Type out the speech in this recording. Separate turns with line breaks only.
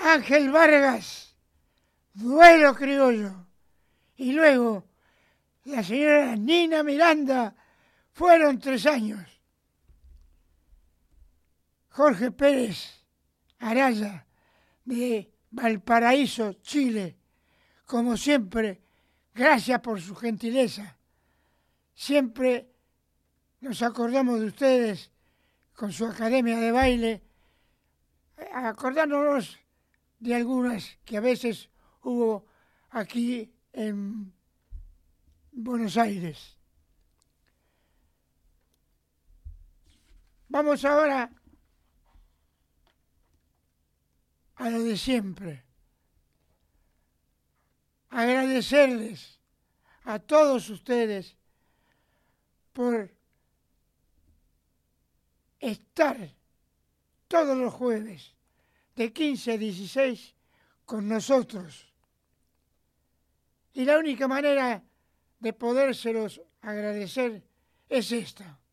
Ángel Vargas, Duelo Criollo. Y luego la señora Nina Miranda, fueron 3 años. Jorge Pérez Araya, de Valparaíso, Chile, como siempre, gracias por su gentileza. Siempre nos acordamos de ustedes con su academia de baile, acordándonos de algunas que a veces hubo aquí en Buenos Aires. Vamos ahora a lo de siempre. Agradecerles a todos ustedes por estar todos los jueves de 15 a 16 con nosotros. Y la única manera de podérselos agradecer es esta.